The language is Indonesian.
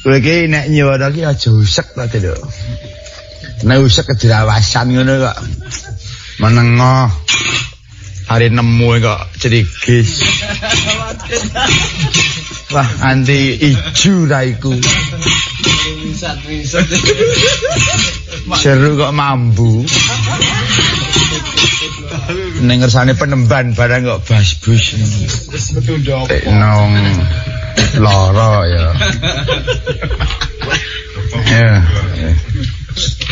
Kowe iki nek nyono iki aja usek to, Lho. Nek usek kedirawasan ngono kok. Menengo. Hari nemu kok cerigis. Wah, anti ijo ra iku. Seru kok mambu. Ning ngersane penemban barang kok basbus. Nong lara ya. Ya.